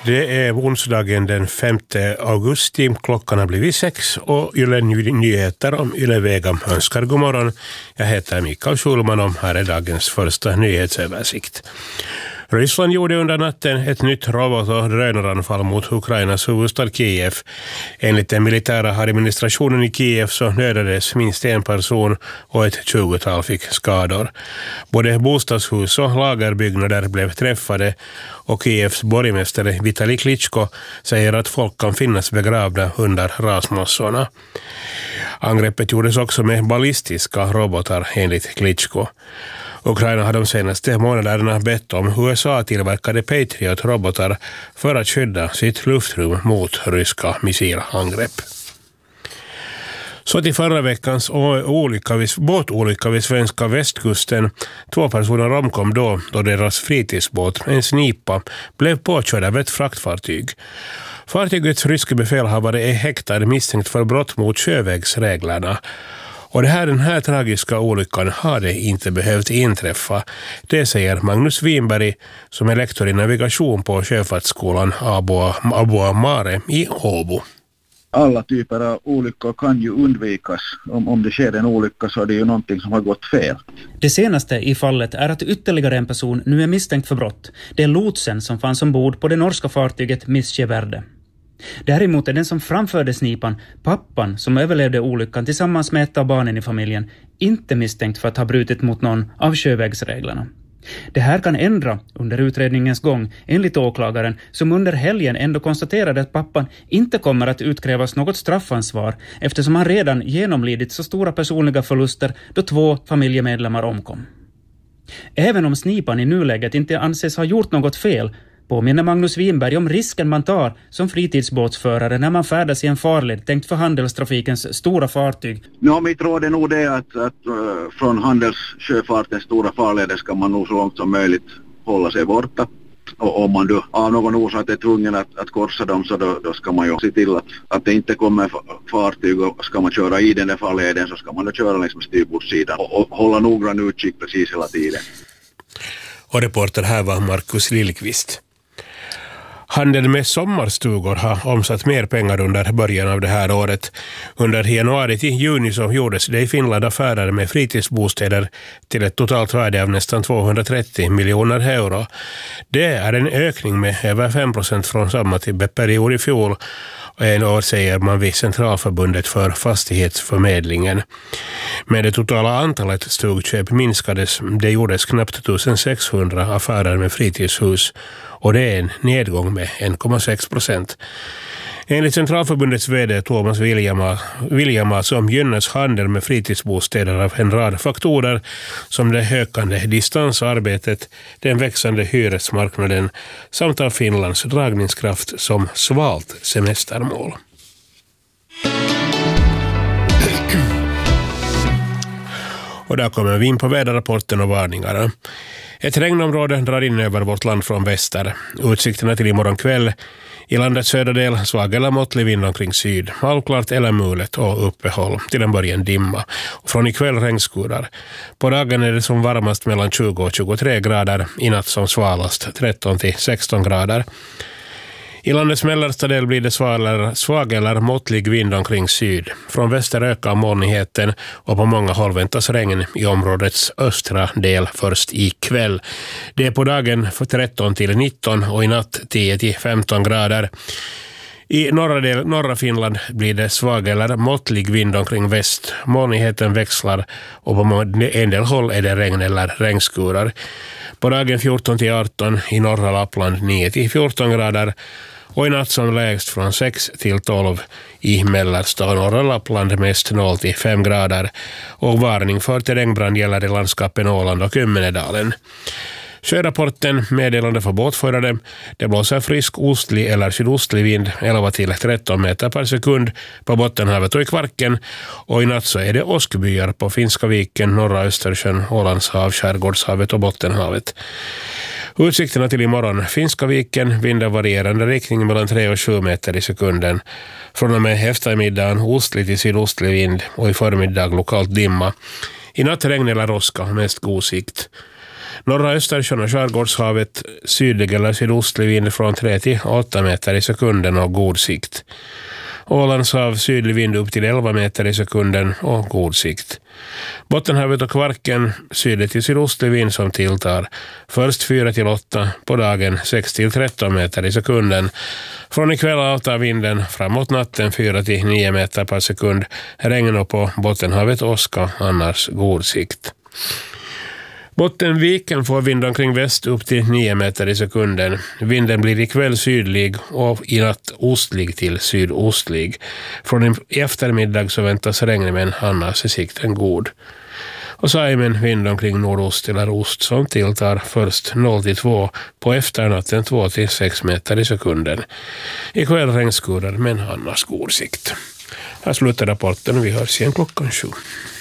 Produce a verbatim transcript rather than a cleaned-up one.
Det är onsdagen den femte augusti. Klockan har blivit sex och Yle Nyheter om Yle Vega önskar god morgon. Jag heter Mikael Schulman och här är dagens första nyhetsöversikt. Ryssland gjorde under natten ett nytt robot- och drönaranfall mot Ukrainas huvudstad Kiev. Enligt den militära administrationen i Kiev så dödades minst en person och ett tjugotal fick skador. Både bostadshus och lagerbyggnader blev träffade och Kievs borgmästare Vitali Klitschko säger att folk kan finnas begravda under rasmassorna. Angreppet gjordes också med ballistiska robotar enligt Klitschko. Ukraina har de senaste månaderna bett om U S A-tillverkade Patriot-robotar för att skydda sitt luftrum mot ryska missilangrepp. Så till förra veckans olycka vid, båtolycka vid svenska västkusten. Två personer omkom då då deras fritidsbåt, en snipa, blev påkörd av ett fraktfartyg. Fartygets ryske befälhavare är häktad misstänkt för brott mot sjövägsreglerna. Och det här, den här tragiska olyckan har det inte behövt inträffa. Det säger Magnus Winberg som är lektor i navigation på sjöfartsskolan Aboa Mare i Åbo. Alla typer av olyckor kan ju undvikas. Om, om det sker en olycka så är det ju någonting som har gått fel. Det senaste i fallet är att ytterligare en person nu är misstänkt för brott. Det är lotsen som fanns ombord på det norska fartyget Mischeverde. Däremot är den som framförde snipan, pappan som överlevde olyckan tillsammans med ett av barnen i familjen, inte misstänkt för att ha brutit mot någon av sjövägsreglerna. Det här kan ändra under utredningens gång, enligt åklagaren som under helgen ändå konstaterade att pappan inte kommer att utkrävas något straffansvar eftersom han redan genomlidit så stora personliga förluster då två familjemedlemmar omkom. Även om snipan i nuläget inte anses ha gjort något fel, påminner Magnus Winberg om risken man tar som fritidsbåtsförare när man färdas i en farled tänkt för handelstrafikens stora fartyg. Ja, mitt råd är nog det att, att uh, från handelssjöfartens stora farleder ska man nog så långt som möjligt hålla sig borta. Och om man då av någon orsak är tvungen att, att korsa dem så då, då ska man ju se till att, att det inte kommer fartyg och ska man köra i den där farleden så ska man då köra liksom styrbordssidan och, och hålla noggrann utkik precis hela tiden. Och reporter här var Markus Lillqvist. Handeln med sommarstugor har omsatt mer pengar under början av det här året. Under januari till juni så gjordes det i Finland affärer med fritidsbostäder till ett totalt värde av nästan tvåhundratrettio miljoner euro. Det är en ökning med över fem procent från samma period i fjol. En år säger man vid Centralförbundet för fastighetsförmedlingen. Men det totala antalet stugköp minskades. Det gjordes knappt sextonhundra affärer med fritidshus och det är en nedgång med en komma sex procent. Enligt Centralförbundets vd Thomas Viljama som gynnas handel med fritidsbostäder av en rad faktorer som det ökande distansarbetet, den växande hyresmarknaden samt av Finlands dragningskraft som svalt semestermål. Och där kommer vi in på väderrapporten och varningarna. Ett regnområde drar in över vårt land från väster. Utsikterna till imorgon kväll i landets södra del svag eller måttlig vind omkring syd. Halvklart eller mulet och uppehåll till en början dimma. Och från ikväll regnskurar. På dagen är det som varmast mellan tjugo och tjugotre grader. I natt som svalast tretton till sexton grader. I landets mellersta del blir det svag eller måttlig vind omkring syd. Från väster ökar molnigheten och på många håll väntas regn i områdets östra del först ikväll. Det är på dagen tretton till nitton och i natt tio till femton grader. I norra, del, norra Finland blir det svag eller måttlig vind omkring väst. Molnigheten växlar och på en del håll är det regn eller regnskurar. På dagen fjorton till arton i norra Lappland nio till fjorton grader. Och i natt som lägst från sex till tolv i mellersta och norra Lappland mest noll till fem grader. Och varning för till regnbrand gäller i landskapen Åland och Kymmenedalen. Sjörapporten meddelande för båtförare. Det blåser frisk ostlig eller sydostlig vind elva till tretton meter per sekund på Bottenhavet och i Kvarken. Och i natt så är det åskbyar på Finska viken, norra Östersjön, Ålandshav, Skärgårdshavet och Bottenhavet. Utsikterna till imorgon. Finska viken, vinden varierande riktning mellan tre och sju meter i sekunden. Från och med eftermiddagen ostlig till sydostlig vind och i förmiddag lokalt dimma. I natt regn eller roska, mest god sikt. Norra Östersjön och Skärgårdshavet sydlig eller sydostlig vind från tre till åtta meter i sekunden och god sikt. Ålandshav sydlig vind upp till elva meter i sekunden och god sikt. Bottenhavet och Kvarken sydlig till sydostlig vind som tilltar. Först fyra till åtta, på dagen sex till tretton meter i sekunden. Från ikväll avtar vinden framåt natten fyra till nio meter per sekund. Regn och på Bottenhavet åska, annars god sikt. Bottenviken får vind omkring väst upp till nio meter i sekunden. Vinden blir ikväll sydlig och i natt ostlig till sydostlig. Från i eftermiddag så väntas regn, men annars är sikten god. Och Saimen vind omkring nordost eller ost som tilltar först noll till två, på efternatten två till sex meter i sekunden. Ikväll regnskurar, men annars god sikt. Här slutar rapporten och vi hörs igen klockan sju.